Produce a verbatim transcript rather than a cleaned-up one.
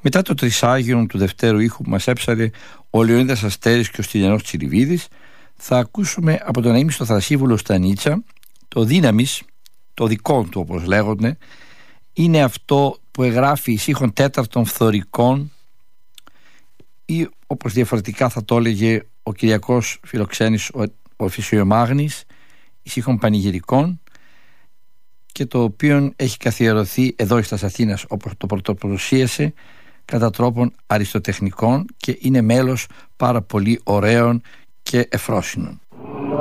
Μετά το τρισάγιον του δευτέρου ήχου που μας έψαρε ο Λεωνίδας Αστέρης και ο Στυλιανός Τσιριβίδης, θα ακούσουμε από τον αείμνηστο Θρασίβουλο Στανίτσα το «Δύναμις», το δικό του όπως λέγονται. Είναι αυτό που εγγράφει εις ήχων τέταρτων φθορικών, ή όπως διαφορετικά θα το έλεγε ο Κυριακός Φιλοξένης ο, ο Φυσιομάγνης, εις ήχων πανηγυρικών, και το οποίο έχει καθιερωθεί εδώ στα Αθήνας όπως το πρωτοπροσίασε κατά τρόπον αριστοτεχνικών και είναι μέλος πάρα πολύ ωραίων και εφρόσινων.